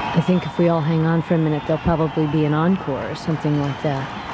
I think if we all hang on for a minute, there'll probably be an encore or something like that.